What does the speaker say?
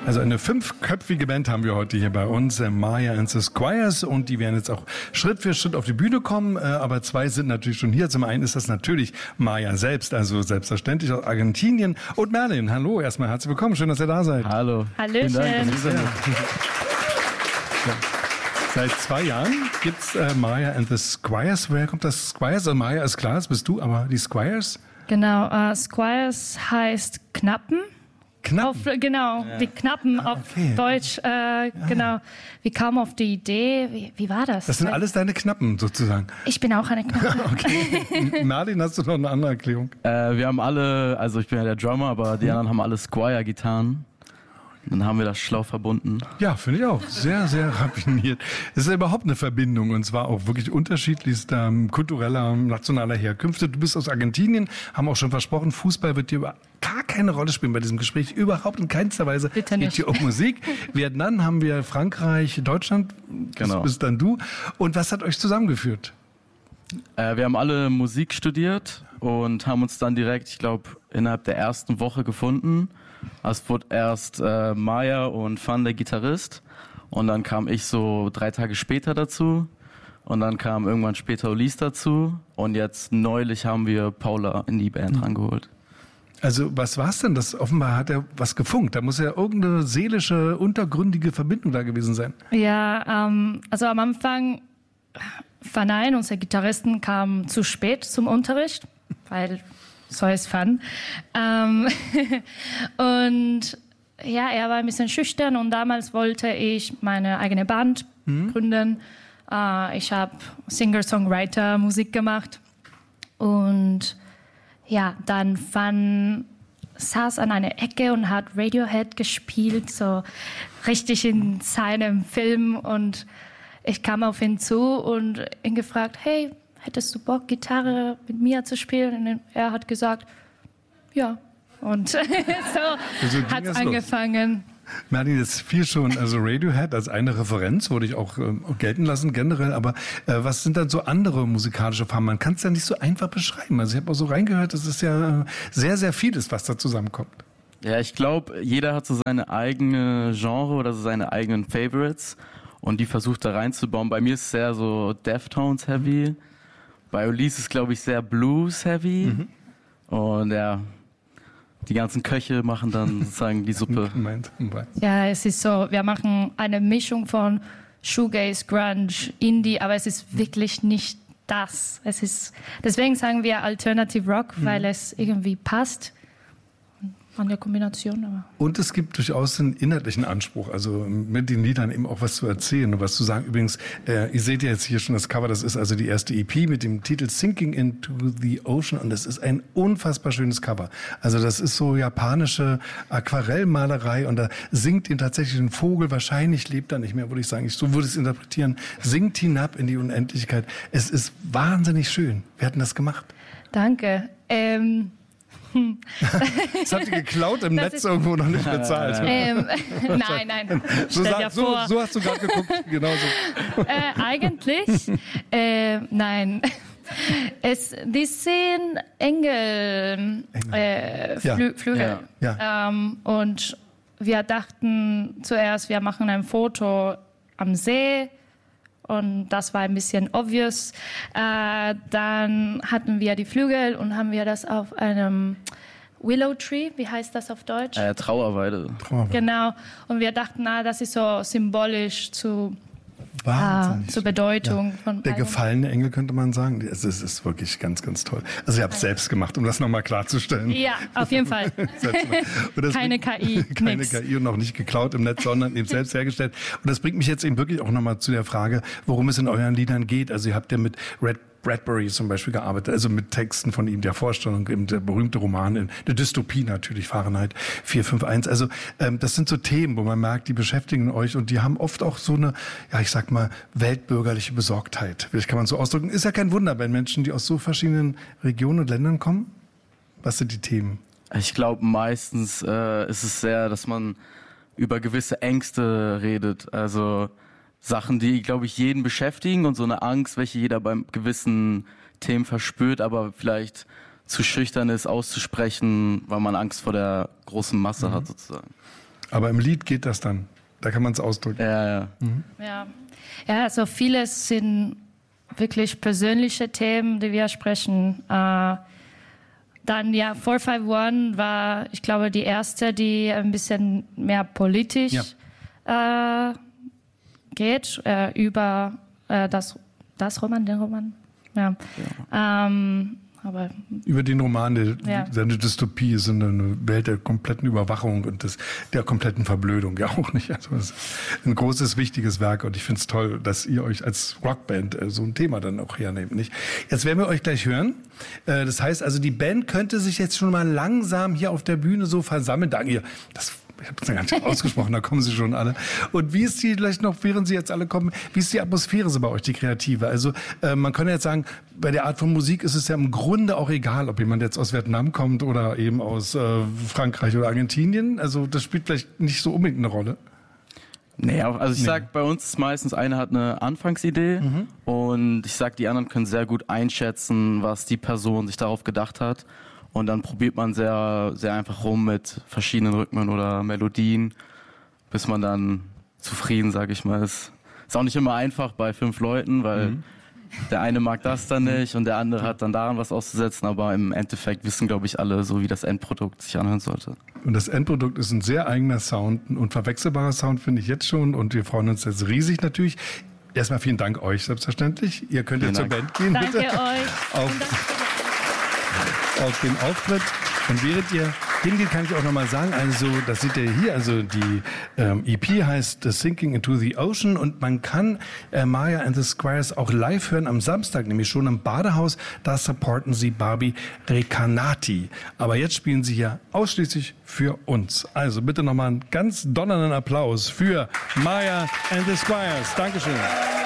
Also eine 5-köpfige Band haben wir heute hier bei uns, Maya and the Squires, und die werden jetzt auch Schritt für Schritt auf die Bühne kommen, aber 2 sind natürlich schon hier. Zum einen ist das natürlich Maya selbst, also selbstverständlich aus Argentinien, und Merlin. Hallo, erstmal herzlich willkommen, schön, dass ihr da seid. Hallo. Hallöchen. Vielen Dank. Seit 2 Jahren gibt's Maya and the Squires. Woher kommt das Squires? Also Maya ist klar, das bist du, aber die Squires? Genau, Squires heißt Knappen. Knappen? Die Knappen auf Deutsch. Genau. Wir kamen auf die Idee, wie war das? Das sind alles deine Knappen sozusagen. Ich bin auch eine Knappe. Okay. Merlin, hast du noch eine andere Erklärung? Wir haben alle, also ich bin ja der Drummer, aber die anderen haben alle Squire-Gitarren. Dann haben wir das schlau verbunden. Ja, finde ich auch. Sehr, sehr raffiniert. Es ist ja überhaupt eine Verbindung, und zwar auch wirklich unterschiedlichster kultureller, nationaler Herkünfte. Du bist aus Argentinien, haben auch schon versprochen, Fußball wird dir gar keine Rolle spielen bei diesem Gespräch. Überhaupt in keinster Weise. Bitte Es nicht. geht hier um Musik. Dann haben wir Frankreich, Deutschland. Das Genau. bist dann du. Und was hat euch zusammengeführt? Wir haben alle Musik studiert und haben uns dann direkt, ich glaube, innerhalb der ersten Woche gefunden. Es wurde erst Maya und Van, der Gitarrist, und dann kam ich so 3 Tage später dazu, und dann kam irgendwann später Ulis dazu, und jetzt neulich haben wir Paula in die Band rangeholt. Also was war's denn? Das offenbar hat er was gefunkt. Da muss ja irgendeine seelische, untergründige Verbindung da gewesen sein. Ja, also am Anfang, Van, unser Gitarristen, kam zu spät zum Unterricht, weil so ist Van. Und ja, er war ein bisschen schüchtern, und damals wollte ich meine eigene Band gründen. Ich habe Singer-Songwriter-Musik gemacht, und ja, dann Van saß an einer Ecke und hat Radiohead gespielt, so richtig in seinem Film, und ich kam auf ihn zu und ihn gefragt, hey, hättest du Bock, Gitarre mit mir zu spielen? Und er hat gesagt, ja. Und so hat es angefangen. Merlin, jetzt fiel schon, also Radiohead als eine Referenz, würde ich auch gelten lassen generell, aber was sind dann so andere musikalische Farben? Man kann es ja nicht so einfach beschreiben. Also ich habe auch so reingehört, das ist ja sehr, sehr vieles, was da zusammenkommt. Ja, ich glaube, jeder hat so seine eigene Genre oder so seine eigenen Favorites, und die versucht da reinzubauen. Bei mir ist es sehr so Deftones-heavy. Bei Ulis ist es, glaube ich, sehr Blues-heavy. Und ja, die ganzen Köche machen dann sozusagen die Suppe. Ja, es ist so, wir machen eine Mischung von Shoegaze, Grunge, Indie, aber es ist wirklich nicht das. Deswegen sagen wir Alternative Rock, weil es irgendwie passt. An der Kombination. Aber. Und es gibt durchaus einen inhaltlichen Anspruch, also mit den Liedern eben auch was zu erzählen und was zu sagen. Übrigens, ihr seht ja jetzt hier schon das Cover, das ist also die erste EP mit dem Titel Sinking into the Ocean, und das ist ein unfassbar schönes Cover. Also das ist so japanische Aquarellmalerei, und da singt ihn tatsächlich ein Vogel, wahrscheinlich lebt er nicht mehr, würde ich sagen. So würde ich es interpretieren. Singt hinab in die Unendlichkeit. Es ist wahnsinnig schön. Wer hat denn das gemacht? Danke. Das habt ihr geklaut im Netz irgendwo noch nicht bezahlt. Nein. So hast du gerade geguckt, genauso. Eigentlich, nein. Die sind Engel. Flügel. Ja. Und wir dachten zuerst, wir machen ein Foto am See. Und das war ein bisschen obvious. Dann hatten wir die Flügel und haben wir das auf einem Willow Tree, wie heißt das auf Deutsch? Trauerweide. Genau. Und wir dachten, das ist so symbolisch zur Bedeutung von der allem. gefallene Engel, könnte man sagen. Es ist wirklich ganz, ganz toll. Also ich habe es selbst gemacht, um das nochmal klarzustellen. Ja, auf jeden Fall. Keine KI. Keine KI und noch nicht geklaut im Netz, sondern eben selbst hergestellt. Und das bringt mich jetzt eben wirklich auch nochmal zu der Frage, worum es in euren Liedern geht. Also ihr habt ja mit Red Bradbury zum Beispiel gearbeitet, also mit Texten von ihm, der Vorstellung, eben der berühmte Roman, eine Dystopie natürlich, Fahrenheit 451. Also das sind so Themen, wo man merkt, die beschäftigen euch, und die haben oft auch so eine, ja ich sag mal, weltbürgerliche Besorgtheit. Vielleicht kann man so ausdrücken. Ist ja kein Wunder bei Menschen, die aus so verschiedenen Regionen und Ländern kommen. Was sind die Themen? Ich glaube, meistens ist es sehr, dass man über gewisse Ängste redet, also Sachen, die, glaube ich, jeden beschäftigen, und so eine Angst, welche jeder bei gewissen Themen verspürt, aber vielleicht zu schüchtern ist, auszusprechen, weil man Angst vor der großen Masse hat, sozusagen. Aber im Lied geht das dann. Da kann man es ausdrücken. Ja. Ja, also vieles sind wirklich persönliche Themen, die wir sprechen. Dann 451 war, ich glaube, die erste, die ein bisschen mehr politisch geht, über den Roman. Ja. Aber über den Roman, seine Dystopie ist eine Welt der kompletten Überwachung und der kompletten Verblödung, ja auch nicht. Also es ist ein großes, wichtiges Werk und ich finde es toll, dass ihr euch als Rockband so ein Thema dann auch hernehmt. Nicht? Jetzt werden wir euch gleich hören. Das heißt also, die Band könnte sich jetzt schon mal langsam hier auf der Bühne so versammeln. Ich habe es ja gar nicht ausgesprochen, da kommen sie schon alle. Und wie ist die, vielleicht noch, während sie jetzt alle kommen, wie ist die Atmosphäre so bei euch, die kreative? Also man kann jetzt sagen, bei der Art von Musik ist es ja im Grunde auch egal, ob jemand jetzt aus Vietnam kommt oder eben aus Frankreich oder Argentinien. Also das spielt vielleicht nicht so unbedingt eine Rolle. Nee, also ich sag, bei uns ist meistens einer hat eine Anfangsidee und ich sag, die anderen können sehr gut einschätzen, was die Person sich darauf gedacht hat. Und dann probiert man sehr, sehr einfach rum mit verschiedenen Rhythmen oder Melodien, bis man dann zufrieden, sag ich mal, ist. Ist auch nicht immer einfach bei 5 Leuten, weil der eine mag das dann nicht und der andere hat dann daran was auszusetzen, aber im Endeffekt wissen, glaube ich, alle so, wie das Endprodukt sich anhören sollte. Und das Endprodukt ist ein sehr eigener Sound, ein unverwechselbarer Sound, finde ich jetzt schon, und wir freuen uns jetzt riesig natürlich. Erstmal vielen Dank euch, selbstverständlich. Ihr könnt jetzt zur Band gehen, Danke bitte. Euch. Auf den Auftritt. Und während ihr hingeht, kann ich auch nochmal sagen, also das seht ihr hier, also die EP heißt Sinking into the Ocean und man kann Maya and the Squires auch live hören am Samstag, nämlich schon im Badehaus. Da supporten sie Barbie Recanati. Aber jetzt spielen sie hier ausschließlich für uns. Also bitte nochmal einen ganz donnernden Applaus für Maya and the Squires. Dankeschön.